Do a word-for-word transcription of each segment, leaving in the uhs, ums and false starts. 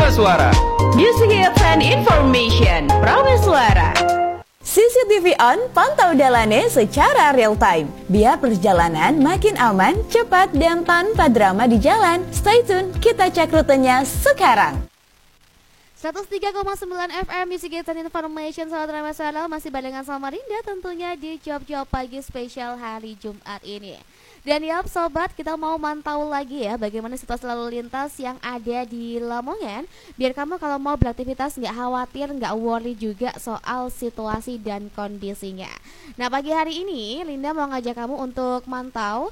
Prameswara. Music hits and information. Prameswara. C C T V on, pantau dalannya secara real time. Biar perjalanan makin aman, cepat, dan tanpa drama di jalan. Stay tune, kita cek rutenya sekarang. seratus tiga koma sembilan F M Music Hits and Information. Sahabat Prameswara, masih barengan sama Rinda tentunya di Job-Job Pagi spesial hari Jumat ini. Dan ya sobat, kita mau mantau lagi ya bagaimana situasi lalu lintas yang ada di Lamongan, biar kamu kalau mau beraktivitas nggak khawatir, nggak worry juga soal situasi dan kondisinya. Nah, pagi hari ini Linda mau ngajak kamu untuk mantau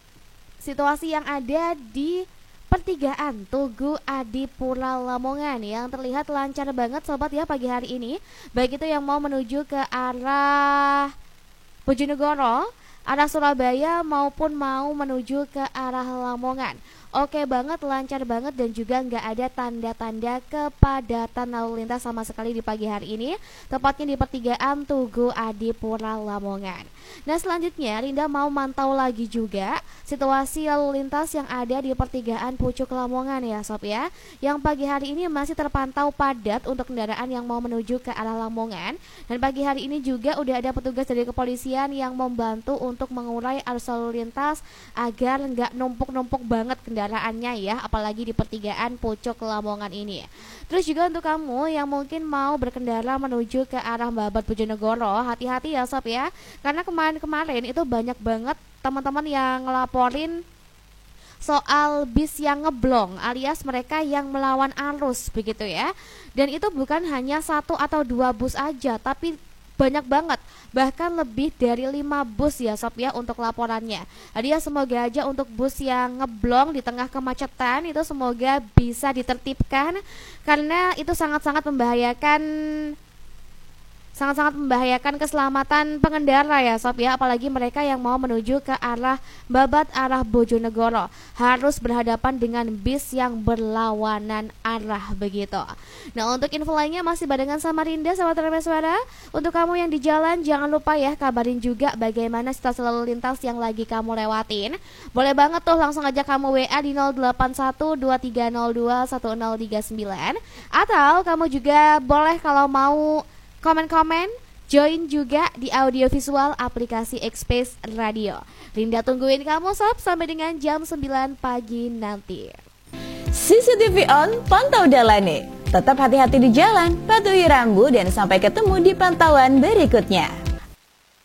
situasi yang ada di pertigaan Tugu Adipura Lamongan yang terlihat lancar banget sobat ya pagi hari ini. Baik itu yang mau menuju ke arah Bojonegoro, arah Surabaya maupun mau menuju ke arah Lamongan. Oke banget, lancar banget, dan juga nggak ada tanda-tanda kepadatan lalu lintas sama sekali di pagi hari ini, tepatnya di pertigaan Tugu Adipura Lamongan. Nah, selanjutnya Linda mau mantau lagi juga situasi lalu lintas yang ada di pertigaan Pucuk Lamongan ya sob ya, yang pagi hari ini masih terpantau padat untuk kendaraan yang mau menuju ke arah Lamongan. Dan pagi hari ini juga udah ada petugas dari kepolisian yang membantu untuk mengurai arus lalu lintas agar nggak numpuk-numpuk banget kendaraannya ya, apalagi di pertigaan Pucuk Lamongan ini. Terus juga untuk kamu yang mungkin mau berkendara menuju ke arah Babat Bojonegoro, hati-hati ya sob ya, karena kemarin-kemarin itu banyak banget teman-teman yang ngelaporin soal bis yang ngeblong alias mereka yang melawan arus begitu ya. Dan itu bukan hanya satu atau dua bus aja, tapi banyak banget, bahkan lebih dari lima bus ya sob ya untuk laporannya. Jadi ya semoga aja untuk bus yang ngeblong di tengah kemacetan itu semoga bisa ditertibkan, karena itu sangat-sangat membahayakan sangat-sangat membahayakan keselamatan pengendara ya sob ya, apalagi mereka yang mau menuju ke arah Babat, arah Bojonegoro harus berhadapan dengan bis yang berlawanan arah begitu. Nah, untuk info lainnya masih barengan sama Rinda sahabat Prameswara. Untuk kamu yang di jalan jangan lupa ya kabarin juga bagaimana situasi lalu lintas yang lagi kamu lewatin. Boleh banget tuh langsung aja kamu W A di nol delapan satu dua tiga nol dua satu nol tiga sembilan, atau kamu juga boleh kalau mau komen-komen, join juga di audiovisual aplikasi X-Space Radio. Linda tungguin kamu sob sampai dengan jam sembilan pagi nanti. C C T V on, pantau dalannya. Tetap hati-hati di jalan, patuhi rambu, dan sampai ketemu di pantauan berikutnya.